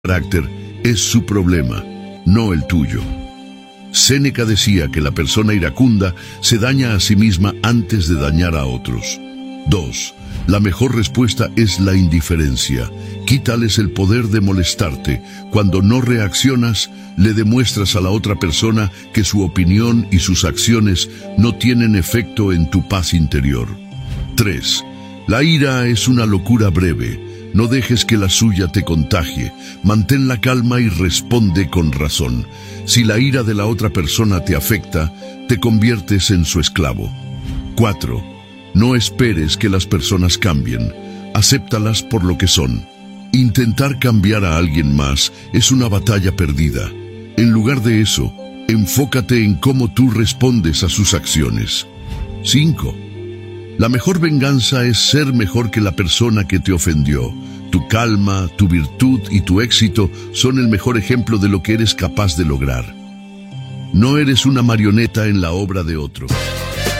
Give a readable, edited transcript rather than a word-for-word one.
carácter es su problema, no el tuyo. Séneca decía que la persona iracunda se daña a sí misma antes de dañar a otros. 2. La mejor respuesta es la indiferencia. Quítales el poder de molestarte. Cuando no reaccionas, le demuestras a la otra persona que su opinión y sus acciones no tienen efecto en tu paz interior. 3. La ira es una locura breve. No dejes que la suya te contagie. Mantén la calma y responde con razón. Si la ira de la otra persona te afecta, te conviertes en su esclavo. 4. No esperes que las personas cambien. Acéptalas por lo que son. Intentar cambiar a alguien más es una batalla perdida. En lugar de eso, enfócate en cómo tú respondes a sus acciones. 5. La mejor venganza es ser mejor que la persona que te ofendió. Tu calma, tu virtud y tu éxito son el mejor ejemplo de lo que eres capaz de lograr. No eres una marioneta en la obra de otro.